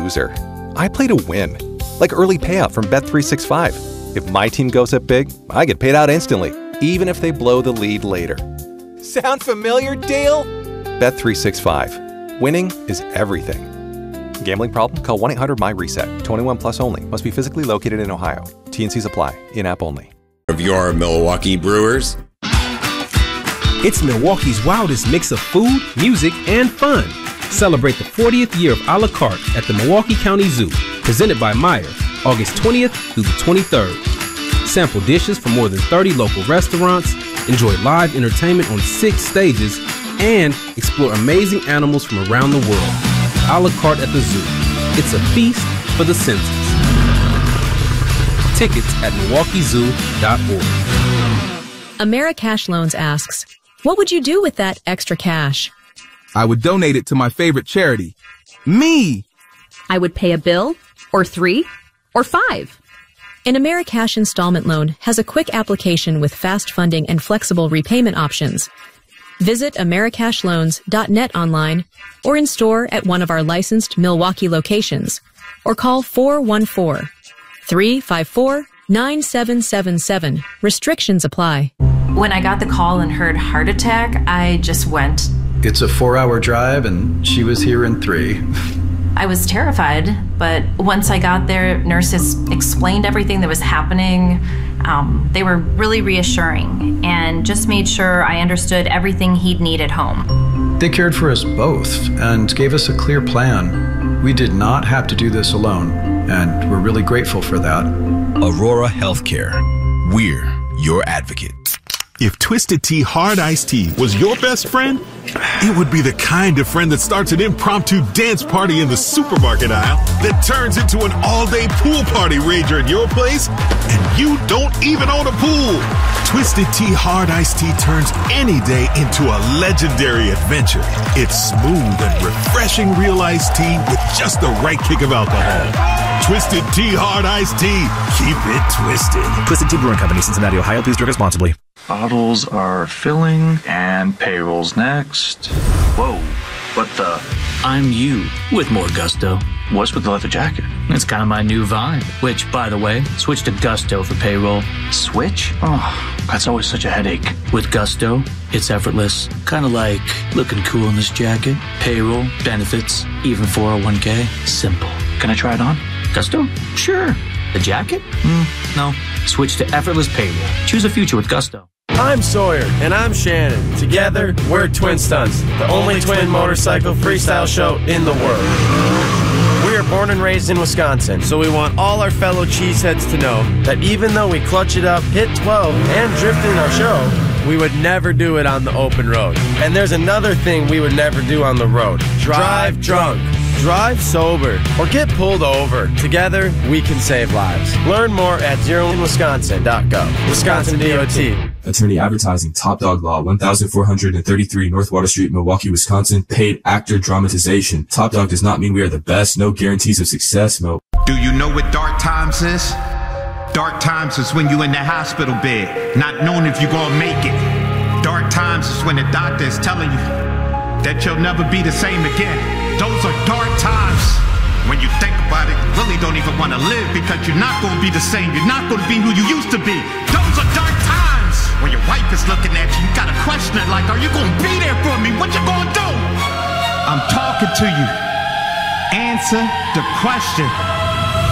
loser. I play to win. Like early payout from Bet365. If my team goes up big, I get paid out instantly, even if they blow the lead later. Sound familiar, Dale? Bet365. Winning is everything. Gambling problem? Call 1-800-MY-RESET. 21 plus only. Must be physically located in Ohio. T&Cs apply. In-app only. Of your Milwaukee Brewers. It's Milwaukee's wildest mix of food, music, and fun. Celebrate the 40th year of a la carte at the Milwaukee County Zoo. Presented by Meijer, August 20th through the 23rd. Sample dishes from more than 30 local restaurants, enjoy live entertainment on 6 stages, and explore amazing animals from around the world. A la carte at the zoo. It's a feast for the senses. Tickets at MilwaukeeZoo.org. AmeriCash Loans asks, what would you do with that extra cash? I would donate it to my favorite charity. Me! I would pay a bill, or 3, or 5. An AmeriCash installment loan has a quick application with fast funding and flexible repayment options. Visit AmeriCashLoans.net online or in store at one of our licensed Milwaukee locations, or call 414-354-9777. Restrictions apply. When I got the call and heard heart attack, I just went. It's a 4-hour drive and she was here in 3. I was terrified, but once I got there, nurses explained everything that was happening. They were really reassuring and just made sure I understood everything he'd need at home. They cared for us both and gave us a clear plan. We did not have to do this alone, and we're really grateful for that. Aurora Healthcare. We're your advocate. If Twisted Tea Hard Iced Tea was your best friend, it would be the kind of friend that starts an impromptu dance party in the supermarket aisle that turns into an all-day pool party rager at your place, and you don't even own a pool. Twisted Tea Hard Iced Tea turns any day into a legendary adventure. It's smooth and refreshing real iced tea with just the right kick of alcohol. Twisted Tea Hard Iced Tea. Keep it twisted. Twisted Tea Brewing Company, Cincinnati, Ohio. Please drink responsibly. Bottles are filling and payroll's next. Whoa, what the? I'm you with more gusto. What's with the leather jacket? It's kind of my new vibe, which, by the way, switch to Gusto for payroll. Switch? Oh, that's always such a headache. With Gusto, it's effortless. Kind of like looking cool in this jacket. Payroll, benefits, even 401k. Simple. Can I try it on? Gusto? Sure. The jacket? No. Switch to effortless payroll. Choose a future with Gusto. I'm Sawyer, and I'm Shannon. Together, we're Twin Stunts, the only twin motorcycle freestyle show in the world. We are born and raised in Wisconsin, so we want all our fellow cheeseheads to know that even though we clutch it up, hit 12, and drift in our show, we would never do it on the open road. And there's another thing we would never do on the road. Drive drunk. Drive sober or get pulled over. Together, we can save lives. Learn more at zeroinwisconsin.gov. Wisconsin DOT. Attorney Advertising, Top Dog Law, 1433 North Water Street, Milwaukee, Wisconsin. Paid actor dramatization. Top Dog does not mean we are the best. No guarantees of success, Mo. Do you know what dark times is? Dark times is when you in the hospital bed, not knowing if you're gonna make it. Dark times is when the doctor is telling you that you'll never be the same again. Those are dark times. When you think about it, you really don't even want to live because you're not going to be the same. You're not going to be who you used to be. Those are dark times. When your wife is looking at you, you got to question it like, are you going to be there for me? What you going to do? I'm talking to you. Answer the question.